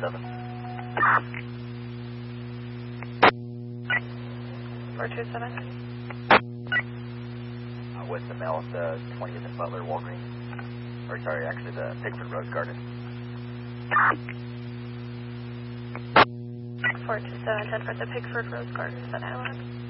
427. 427. With the mail at the 20th and Butler Walgreens. Or sorry, actually the Pickford Rose Garden. 427, 10 for the Pickford Rose Garden, Staten Island.